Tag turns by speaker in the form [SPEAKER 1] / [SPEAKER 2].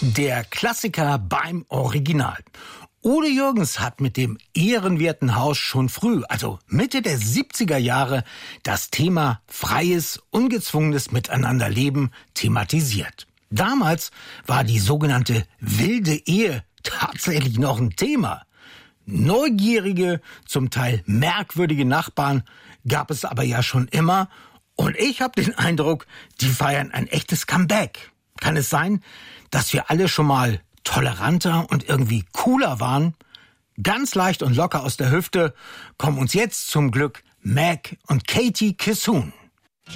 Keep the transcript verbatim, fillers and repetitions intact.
[SPEAKER 1] Der Klassiker beim Original. Udo Jürgens hat mit dem ehrenwerten Haus schon früh, also Mitte der siebziger Jahre, das Thema freies, ungezwungenes Miteinanderleben thematisiert. Damals war die sogenannte wilde Ehe tatsächlich noch ein Thema. Neugierige, zum Teil merkwürdige Nachbarn gab es aber ja schon immer. Und ich habe den Eindruck, die feiern ein echtes Comeback. Kann es sein, dass wir alle schon mal toleranter und irgendwie cooler waren? Ganz leicht und locker aus der Hüfte kommen uns jetzt zum Glück Mac und Katie Kissoon.